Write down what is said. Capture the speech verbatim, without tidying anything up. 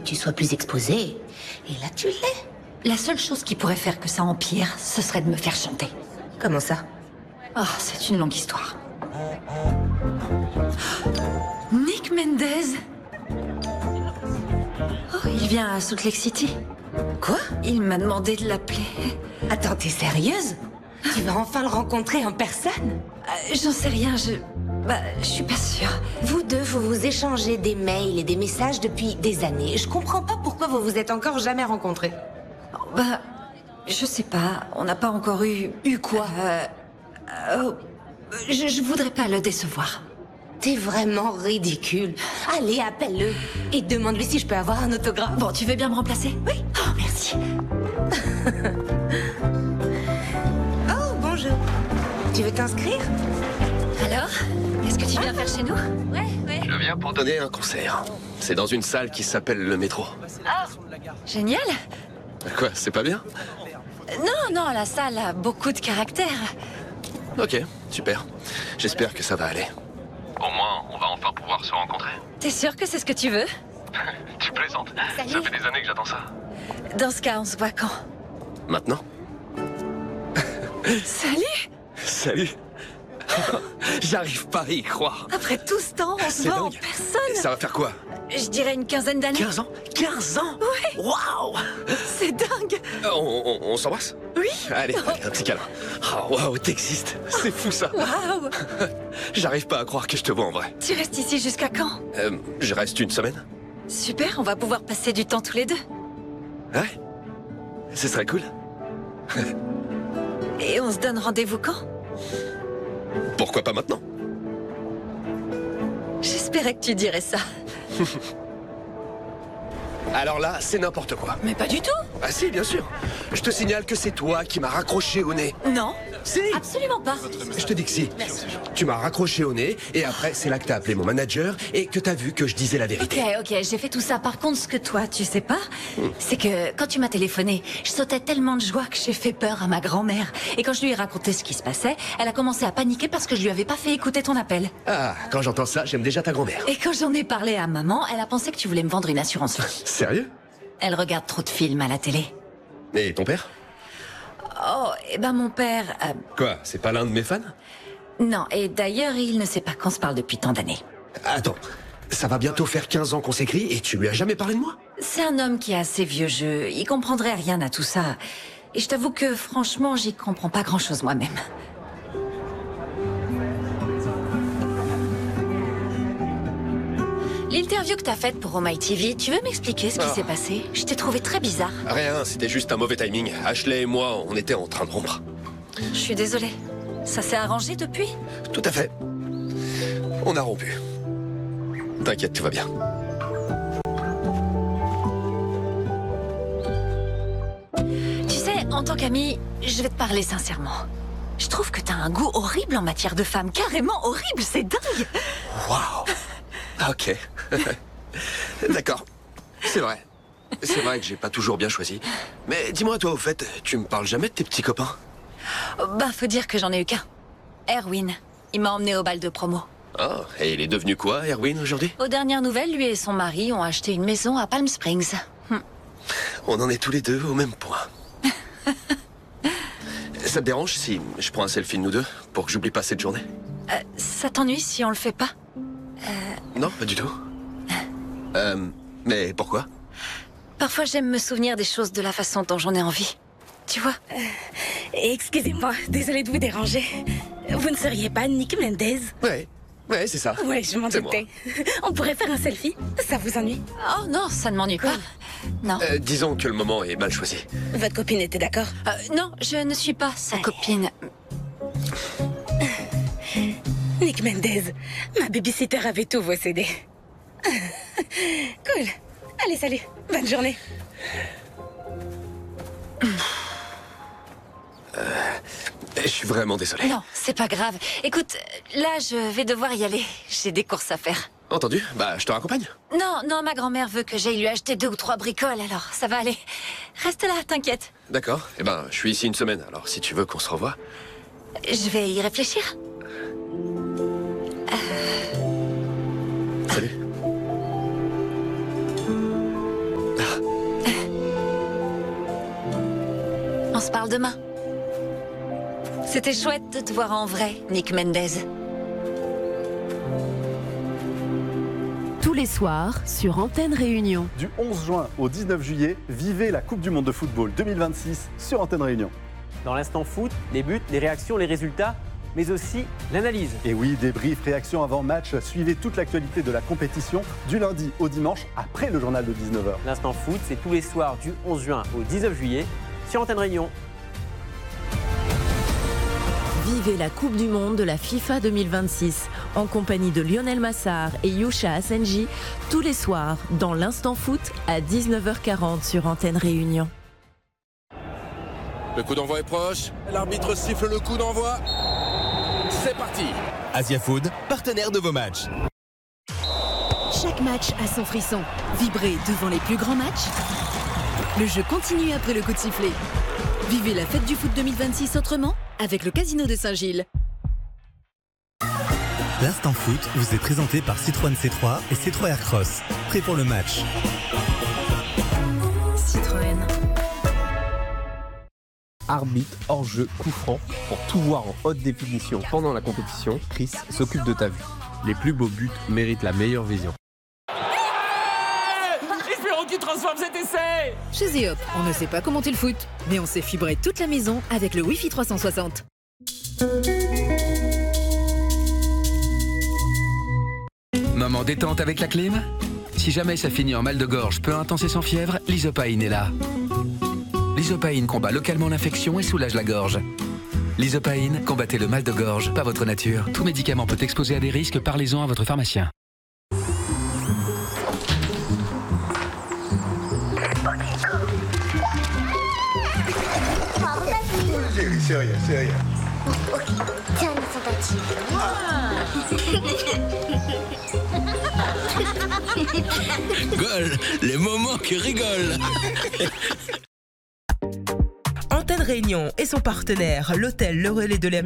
tu sois plus exposée. Et là, tu l'es. La seule chose qui pourrait faire que ça empire, ce serait de me faire chanter. Comment ça? Oh, c'est une longue histoire. Nick Mendez. Oh, il vient à Salt Lake City. Quoi? Il m'a demandé de l'appeler. Attends, t'es sérieuse? Tu vas enfin le rencontrer en personne? Euh, J'en sais rien, je... Bah, je suis pas sûre. Vous deux, vous vous échangez des mails et des messages depuis des années. Je comprends pas pourquoi vous vous êtes encore jamais rencontrés. Oh, bah, je sais pas, on n'a pas encore eu... Eu quoi euh, euh, je, je voudrais pas le décevoir. T'es vraiment ridicule. Allez, appelle-le et demande-lui si je peux avoir un autographe. Bon, tu veux bien me remplacer? Oui. Oh, merci. Oh, bonjour. Tu veux t'inscrire? Alors, qu'est-ce que tu viens faire chez nous? Ouais, ouais. Je viens pour donner un concert. C'est dans une salle qui s'appelle le métro. Oh, génial. Quoi, c'est pas bien? Non, non, la salle a beaucoup de caractère. Ok, super. J'espère que ça va aller. Au moins, on va enfin pouvoir se rencontrer. T'es sûr que c'est ce que tu veux? Tu plaisantes? Salut. Ça fait des années que j'attends ça. Dans ce cas, on se voit quand? Maintenant? Salut. Salut. J'arrive pas à y croire. Après tout ce temps, on se C'est voit en dingue. personne. Ça va faire quoi? Je dirais une quinzaine d'années. quinze ans? quinze ans? Ouais. Waouh! C'est dingue. Euh, On, on- on s'embrasse? Oui. Allez, allez, un petit câlin. Oh, waouh, t'existes. C'est fou ça. Waouh. J'arrive pas à croire que je te vois en vrai. Tu restes ici jusqu'à quand? Euh, je reste une semaine? Super, on va pouvoir passer du temps tous les deux. Ouais. Ce serait cool. Et on se donne rendez-vous quand? Pourquoi pas maintenant? J'espérais que tu dirais ça. Alors là, c'est n'importe quoi. Mais pas du tout. Ah si, bien sûr. Je te signale que c'est toi qui m'as raccroché au nez. Non. Si. Absolument pas. Je te dis que si. Tu m'as raccroché au nez et après, c'est là que t'as appelé mon manager et que t'as vu que je disais la Ok, vérité. ok, j'ai fait tout ça. Par contre, ce que toi, tu sais pas, c'est que quand tu m'as téléphoné, je sautais tellement de joie que j'ai fait peur à ma grand-mère. Et quand je lui ai raconté ce qui se passait, elle a commencé à paniquer parce que je lui avais pas fait écouter ton appel. Ah, quand j'entends ça, j'aime déjà ta grand-mère. Et quand j'en ai parlé à maman, elle a pensé que tu voulais me vendre une assurance vie. Sérieux? Elle regarde trop de films à la télé. Et ton père? Oh, et ben mon père... euh, Quoi, c'est pas l'un de mes fans? non, et d'ailleurs, il ne sait pas qu'on se parle depuis tant d'années. Attends, ça va bientôt faire quinze ans qu'on s'écrit et tu lui as jamais parlé de moi? C'est un homme qui a assez vieux jeu, il comprendrait rien à tout ça. Et je t'avoue que, franchement, j'y comprends pas grand-chose moi-même. L'interview que t'as faite pour Oh My T V, tu veux m'expliquer ce qui Ah. s'est passé? Je t'ai trouvé très bizarre. Rien, c'était juste un mauvais timing. Ashley et moi, on était en train de rompre. Je suis désolée. Ça s'est arrangé depuis? Tout à fait. On a rompu. T'inquiète, tout va bien. Tu sais, en tant qu'amie, je vais te parler sincèrement. Je trouve que t'as un goût horrible en matière de femme. Carrément horrible, c'est dingue. Waouh. Ok. D'accord. C'est vrai. C'est vrai que j'ai pas toujours bien choisi. Mais dis-moi, toi, au fait, tu me parles jamais de tes petits copains? Bah, faut dire que j'en ai eu qu'un. Erwin. Il m'a emmené au bal de promo. Oh, et il est devenu quoi, Erwin, aujourd'hui? Aux dernières nouvelles, lui et son mari ont acheté une maison à Palm Springs. Hm. On en est tous les deux au même point. Ça te dérange si je prends un selfie de nous deux pour que j'oublie pas cette journée? Euh, ça t'ennuie si on le fait pas? Non, pas du tout. Euh, mais pourquoi? Parfois, j'aime me souvenir des choses de la façon dont j'en ai envie. Tu vois? Excusez-moi, désolée de vous déranger. Vous ne seriez pas Nick Mendez? Ouais, ouais, c'est ça. Ouais, je m'en C'est doutais. On pourrait faire un selfie? Ça vous ennuie? Oh non, ça ne m'ennuie pas. Non. Euh, disons que le moment est mal choisi. Votre copine était d'accord? Euh, non, je ne suis pas sa copine. Nick Mendez, ma babysitter avait tous vos C D. Cool. Allez, salut. Bonne journée. Je suis vraiment désolé. Non, c'est pas grave. Écoute, là, je vais devoir y aller. J'ai des courses à faire. Entendu? Bah, je te raccompagne. Non, non, ma grand-mère veut que j'aille lui acheter deux ou trois bricoles, alors ça va aller. Reste là, t'inquiète. D'accord. Eh ben, je suis ici une semaine, alors si tu veux qu'on se revoie. Je vais y réfléchir. Salut. se parle demain. C'était chouette de te voir en vrai, Nick Mendez. Tous les soirs sur Antenne Réunion. Du onze juin au dix-neuf juillet, vivez la Coupe du Monde de football deux mille vingt-six sur Antenne Réunion. Dans l'instant foot, les buts, les réactions, les résultats, mais aussi l'analyse. Et oui, débrief, réaction avant match, suivez toute l'actualité de la compétition du lundi au dimanche après le journal de dix-neuf heures. L'instant foot, c'est tous les soirs du onze juin au dix-neuf juillet sur Antenne Réunion. Vivez la Coupe du Monde de la FIFA deux mille vingt-six en compagnie de Lionel Massard et Yusha Asenji tous les soirs dans l'Instant Foot à dix-neuf heures quarante sur Antenne Réunion. Le coup d'envoi est proche, l'arbitre siffle le coup d'envoi. C'est parti. Asia Food, partenaire de vos matchs. Chaque match a son frisson. Vibrez devant les plus grands matchs. Le jeu continue après le coup de sifflet. Vivez la fête du foot deux mille vingt-six autrement avec le Casino de Saint-Gilles. L'Instant Foot vous est présenté par Citroën C trois et C trois Aircross. Prêt pour le match. Citroën. Arbitre, hors-jeu, coup franc, pour tout voir en haute définition pendant la compétition, Chris s'occupe de ta vue. Les plus beaux buts méritent la meilleure vision. Espérons qu'il transforme cet essai. Chez Zeop, on ne sait pas commenter le foot, mais on sait fibrer toute la maison avec le Wi-Fi trois cent soixante. Moment détente avec la clim? Si jamais ça finit en mal de gorge peu intense et sans fièvre, l'Isopaïne est là. L'Isopaïne combat localement l'infection et soulage la gorge. L'Isopaïne, combattez le mal de gorge, pas votre nature. Tout médicament peut exposer à des risques, parlez-en à votre pharmacien. C'est rien, c'est rien. Ok, tiens, une sympathie. Gol, les moments qui rigolent. Antenne Réunion et son partenaire, l'hôtel Le Relais de l'air